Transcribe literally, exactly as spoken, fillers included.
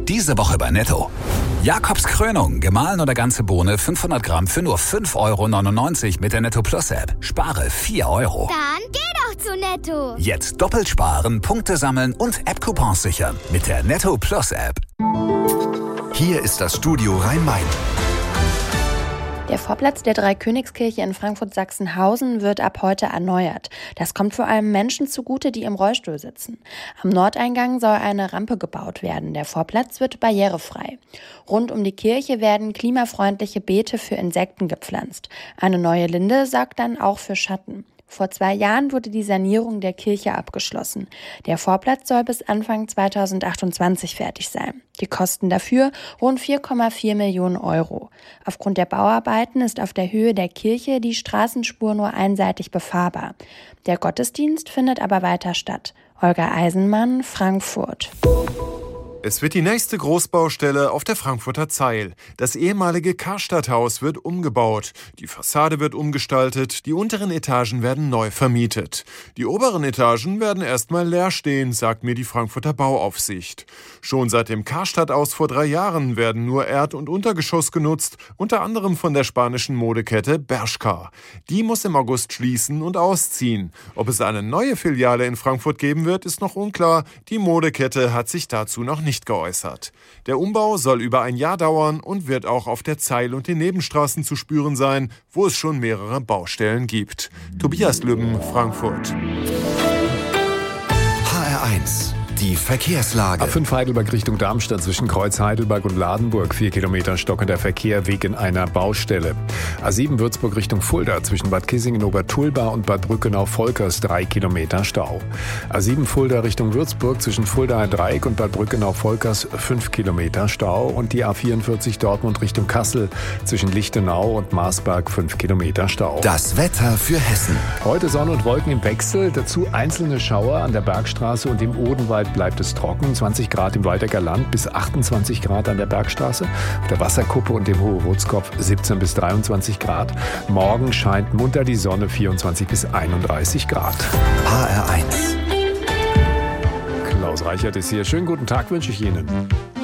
Diese Woche bei Netto. Jakobs Krönung, gemahlen oder ganze Bohne fünfhundert Gramm für nur fünf Euro neunundneunzig mit der Netto Plus App. Spare vier Euro. Dann geh doch zu Netto. Jetzt doppelt sparen, Punkte sammeln und App-Coupons sichern mit der Netto Plus App. Hier ist das Studio Rhein-Main. Der Vorplatz der Dreikönigskirche in Frankfurt-Sachsenhausen wird ab heute erneuert. Das kommt vor allem Menschen zugute, die im Rollstuhl sitzen. Am Nordeingang soll eine Rampe gebaut werden. Der Vorplatz wird barrierefrei. Rund um die Kirche werden klimafreundliche Beete für Insekten gepflanzt. Eine neue Linde sorgt dann auch für Schatten. Vor zwei Jahren wurde die Sanierung der Kirche abgeschlossen. Der Vorplatz soll bis Anfang zweitausendachtundzwanzig fertig sein. Die Kosten dafür rund vier Komma vier Millionen Euro. Aufgrund der Bauarbeiten ist auf der Höhe der Kirche die Straßenspur nur einseitig befahrbar. Der Gottesdienst findet aber weiter statt. Olga Eisenmann, Frankfurt. Es wird die nächste Großbaustelle auf der Frankfurter Zeil. Das ehemalige Karstadthaus wird umgebaut. Die Fassade wird umgestaltet. Die unteren Etagen werden neu vermietet. Die oberen Etagen werden erstmal leer stehen, sagt mir die Frankfurter Bauaufsicht. Schon seit dem Karstadt aus vor drei Jahren werden nur Erd- und Untergeschoss genutzt, unter anderem von der spanischen Modekette Bershka. Die muss im August schließen und ausziehen. Ob es eine neue Filiale in Frankfurt geben wird, ist noch unklar. Die Modekette hat sich dazu noch nicht geäußert. Der Umbau soll über ein Jahr dauern und wird auch auf der Zeil und den Nebenstraßen zu spüren sein, wo es schon mehrere Baustellen gibt. Tobias Lübben, Frankfurt. H R eins. Die Verkehrslage. A fünf Heidelberg Richtung Darmstadt zwischen Kreuz Heidelberg und Ladenburg. Vier Kilometer stockender Verkehr wegen einer Baustelle. A sieben Würzburg Richtung Fulda zwischen Bad Kissingen-Obertulba und Bad Brückenau-Volkers. Drei Kilometer Stau. A sieben Fulda Richtung Würzburg zwischen Fulda-Dreieck und Bad Brückenau-Volkers. Fünf Kilometer Stau. Und die A vierundvierzig Dortmund Richtung Kassel zwischen Lichtenau und Marsberg. Fünf Kilometer Stau. Das Wetter für Hessen. Heute Sonne und Wolken im Wechsel. Dazu einzelne Schauer an der Bergstraße und im Odenwald bleibt es trocken. zwanzig Grad im Waldecker Land bis achtundzwanzig Grad an der Bergstraße. Auf der Wasserkuppe und dem Hohe-Rotskopf siebzehn bis dreiundzwanzig Grad. Morgen scheint munter die Sonne, vierundzwanzig bis einunddreißig Grad. H R eins. Klaus Reichert ist hier. Schönen guten Tag wünsche ich Ihnen.